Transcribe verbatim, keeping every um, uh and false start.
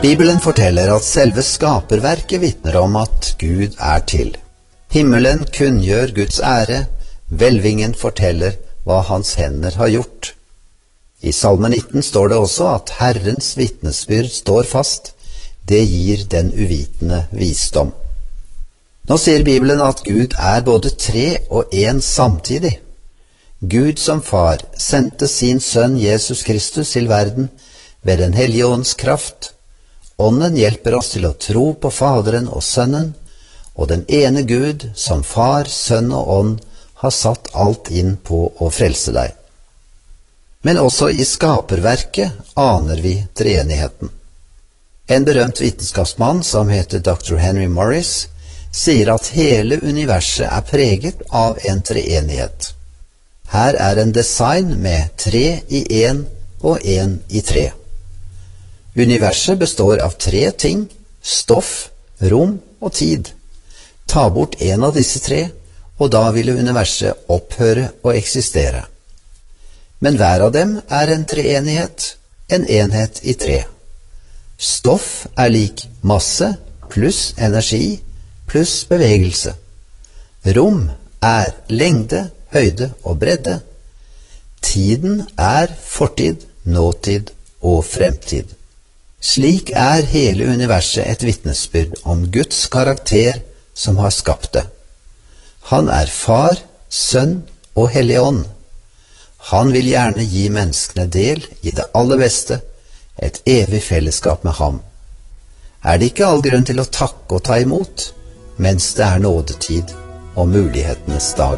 Bibelen forteller at selve skaperverket vitner om at Gud er til. Himmelen kunngjør Guds ære, hvelvingen forteller hva hans hender har gjort. I Salme nitten står det også at Herrens vitnesbyrd står fast, det gir den uvitende visdom. Nå sier Bibelen at Gud er både tre og en samtidig. Gud som far sendte sin sønn Jesus Kristus til verden ved den hellige ånds kraft. Ånden hjelper oss til å tro på Faderen og Sønnen, og den ene Gud som far, sønn og ånd har satt alt inn på å frelse deg. Men også i skaperverket aner vi treenigheten. En berømt vitenskapsmann som heter doktor Henry Morris sier at hele universet er preget av en treenighet. Her er en design med tre i en og en i tre. Universet består av tre ting, stoff, rom og tid. Ta bort en av disse tre, og da ville universet opphøre å eksistere. Men hver av dem er en treenighet, en enhet i tre. Stoff er lik masse pluss energi pluss bevegelse. Rom er lengde, høyde og bredde. Tiden er fortid, nåtid og fremtid. Slik er hele universet et vitnesbyrd om Guds karakter som har skapt det. Han er far, sønn og hellig ånd. Han vil gjerne gi menneskene del i det aller beste, et evig fellesskap med ham. Er det ikke all grunn til å takke og ta imot, mens det er nådetid og mulighetenes dag?